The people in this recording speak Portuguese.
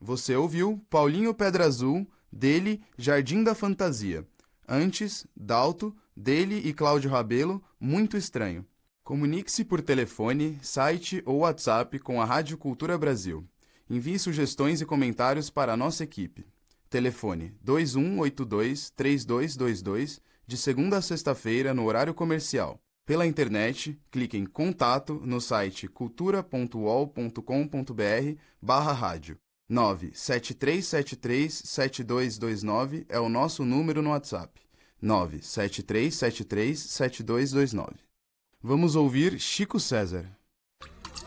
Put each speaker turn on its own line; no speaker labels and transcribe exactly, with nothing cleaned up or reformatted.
Você ouviu Paulinho Pedra Azul, dele Jardim da Fantasia. Antes, Dalto, dele e Cláudio Rabelo, Muito Estranho. Comunique-se por telefone, site ou WhatsApp com a Rádio Cultura Brasil. Envie sugestões e comentários para a nossa equipe. Telefone dois um oito dois, três dois dois dois, de segunda a sexta-feira, no horário comercial. Pela internet, clique em Contato no site cultura ponto u o l ponto com ponto b r barra rádio. nove sete três sete três, sete dois dois nove é o nosso número no WhatsApp. nove sete três sete três, sete dois dois nove. Vamos ouvir Chico César.